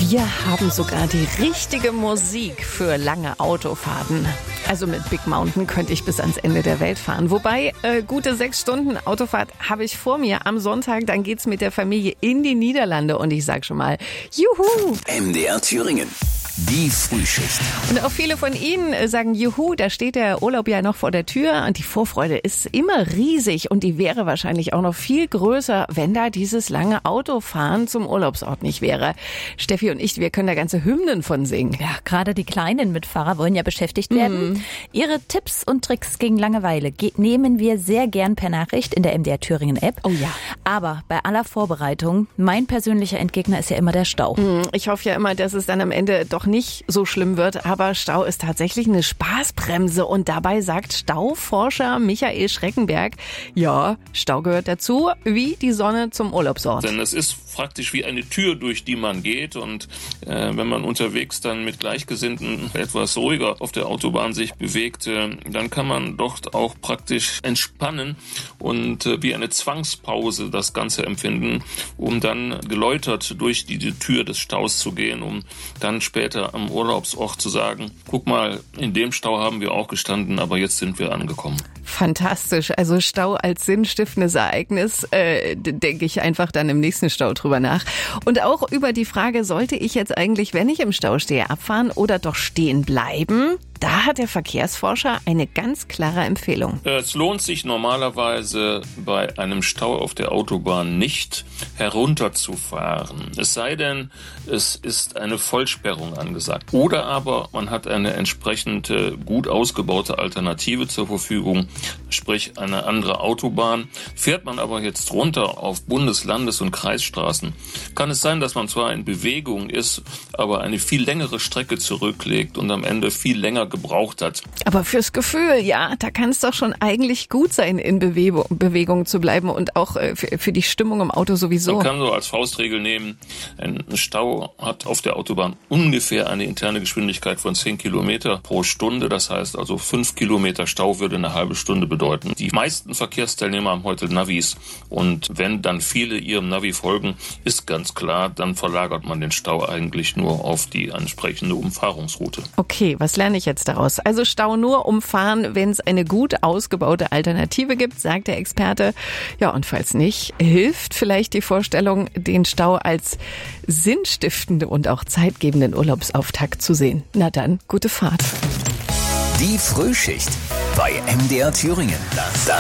Wir haben sogar die richtige Musik für lange Autofahrten. Also mit Big Mountain könnte ich bis ans Ende der Welt fahren. Wobei, gute 6 Stunden Autofahrt habe ich vor mir. Am Sonntag, dann geht's mit der Familie in die Niederlande. Und ich sag schon mal, juhu! MDR Thüringen. Die Frühschicht. Und auch viele von Ihnen sagen, juhu, da steht der Urlaub ja noch vor der Tür. Und die Vorfreude ist immer riesig. Und die wäre wahrscheinlich auch noch viel größer, wenn da dieses lange Autofahren zum Urlaubsort nicht wäre. Steffi und ich, wir können da ganze Hymnen von singen. Ja, gerade die kleinen Mitfahrer wollen ja beschäftigt werden. Ihre Tipps und Tricks gegen Langeweile nehmen wir sehr gern per Nachricht in der MDR Thüringen App. Oh ja. Aber bei aller Vorbereitung, mein persönlicher Endgegner ist ja immer der Stau. Ich hoffe ja immer, dass es dann am Ende doch nicht so schlimm wird, aber Stau ist tatsächlich eine Spaßbremse und dabei sagt Stauforscher Michael Schreckenberg, ja, Stau gehört dazu, wie die Sonne zum Urlaubsort. Denn es ist praktisch wie eine Tür, durch die man geht und wenn man unterwegs dann mit Gleichgesinnten etwas ruhiger auf der Autobahn sich bewegt, dann kann man dort auch praktisch entspannen und wie eine Zwangspause das Ganze empfinden, um dann geläutert durch die Tür des Staus zu gehen, um dann später am Urlaubsort zu sagen, guck mal, in dem Stau haben wir auch gestanden, aber jetzt sind wir angekommen. Fantastisch. Also Stau als sinnstiftendes Ereignis, denke ich einfach dann im nächsten Stau drüber nach. Und auch über die Frage, sollte ich jetzt eigentlich, wenn ich im Stau stehe, abfahren oder doch stehen bleiben? Da hat der Verkehrsforscher eine ganz klare Empfehlung. Es lohnt sich normalerweise bei einem Stau auf der Autobahn nicht herunterzufahren. Es sei denn, es ist eine Vollsperrung angesagt. Oder aber man hat eine entsprechend gut ausgebaute Alternative zur Verfügung, sprich eine andere Autobahn. Fährt man aber jetzt runter auf Bundes-, Landes- und Kreisstraßen, kann es sein, dass man zwar in Bewegung ist, aber eine viel längere Strecke zurücklegt und am Ende viel länger gebraucht hat. Aber fürs Gefühl, ja, da kann es doch schon eigentlich gut sein, in Bewegung zu bleiben und auch für die Stimmung im Auto sowieso. Man kann so als Faustregel nehmen, ein Stau hat auf der Autobahn ungefähr eine interne Geschwindigkeit von 10 Kilometer pro Stunde. Das heißt also 5 Kilometer Stau würde eine halbe Stunde bedeuten. Die meisten Verkehrsteilnehmer haben heute Navis und wenn dann viele ihrem Navi folgen, ist ganz klar, dann verlagert man den Stau eigentlich nur auf die entsprechende Umfahrungsroute. Okay, was lerne ich jetzt daraus? Also Stau nur umfahren, wenn es eine gut ausgebaute Alternative gibt, sagt der Experte. Ja, und falls nicht, hilft vielleicht die Vorstellung, den Stau als sinnstiftenden und auch zeitgebenden Urlaubsauftakt zu sehen. Na dann, gute Fahrt. Die Frühschicht bei MDR Thüringen.